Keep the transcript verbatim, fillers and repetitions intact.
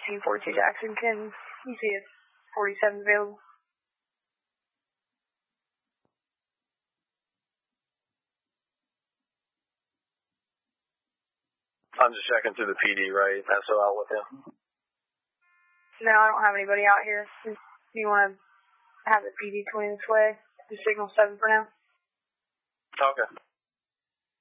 fifteen forty-two Jackson. Can you see if forty-seven available? I'm just checking through the P D, right? That's what I'll with him. No, I don't have anybody out here. Do you want to have the P D twenty this way? The signal seven for now? Okay.